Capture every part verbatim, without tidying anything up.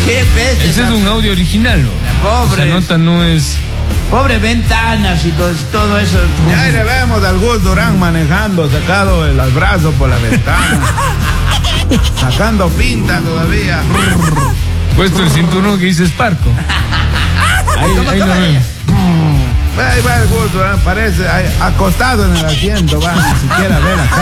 ¿Qué ves? Ese es un audio original, ¿no? Pobre. Esa nota no es... Pobre ventanas y todo, todo eso. Y ahí le vemos al Gus Durán manejando, sacado el brazo por la ventana. Sacando pinta todavía. Puesto el cinturón que dice Sparco. Ahí, ¿Cómo, ahí lo cómo vemos. Ahí va el Gus Durán, parece ahí, acostado en el asiento, va, ni siquiera ve la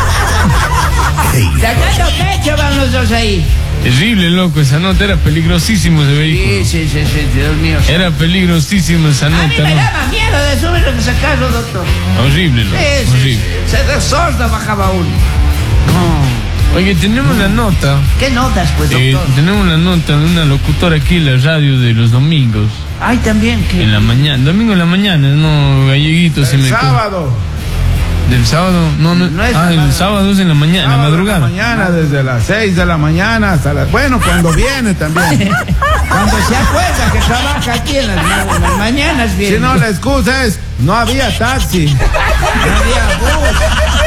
calle. Sacando pecho van los dos ahí. Terrible, loco, esa nota era peligrosísimo ese vehículo. Sí, sí, sí, sí, Dios mío. Era peligrosísimo esa A mí nota, me ¿no? daba miedo de subirlo que sacarlo, doctor. Horrible, loco, Sí, sí, horrible. sí. Se de sordo bajaba uno. Oye, tenemos la nota, ¿Qué notas, pues, eh, doctor? tenemos la nota de una locutora aquí en la radio de los domingos, Ay, también, ¿qué? en la mañana, domingo en la mañana, no, galleguito se El me... sábado. ¿Del sábado? No, no, No es ah, el sábado. sábado es en la mañana, en la Sábado madrugada. de la mañana, desde las seis de la mañana hasta las... Bueno, cuando viene también. Cuando se acuerda que trabaja aquí en las, ma- en las mañanas, bien. Si no, la excusa es, no había taxi. No había bus.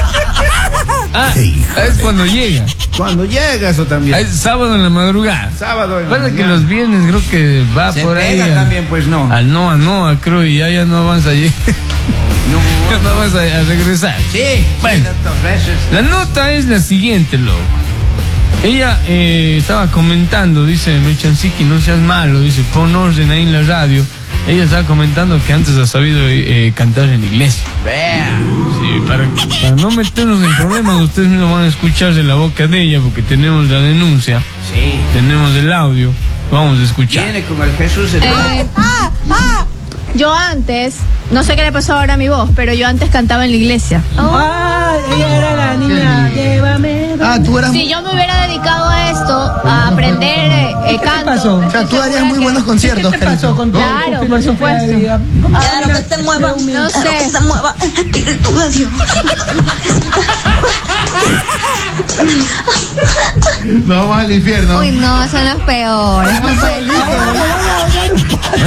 Ah, es cuando llega. Cuando llega eso también. Es sábado en la madrugada. Sábado en la Pasa que mañana. los viernes creo que va Se por ahí. pega al- también, pues, no. Al Noa Noa, creo, y ya, ya no avanza allí. No. Ya no vas a, a regresar. Sí, Bueno. sí, doctor, gracias. La nota es la siguiente, loco. Ella eh, estaba comentando, dice Mechansiki, no seas malo, dice, pon orden ahí en la radio. Ella estaba comentando que antes ha sabido eh, cantar en la iglesia. Vea. Sí, para, para no meternos en problemas, ustedes mismos van a escuchar de la boca de ella, porque tenemos la denuncia, Sí. tenemos el audio, vamos a escuchar. Viene como el Jesús de... Eh, ah, ah. Yo antes, no sé qué le pasó ahora a mi voz, pero yo antes cantaba en la iglesia. Ah, ella era la niña, llévame. Ah, tú eras. Si yo me hubiera dedicado a esto, a aprender eh, eh, ¿Qué canto. pasó? O sea, tú darías muy buenos conciertos, ¿Qué pasó Carito. con tu Claro, con por filosofía supuesto. de vida? ¿Cómo Quiero cambias? que se mueva, No quiero sé. que se mueva el espíritu de Dios. Nos vamos al infierno. Uy, no, son los peores. No puede ser.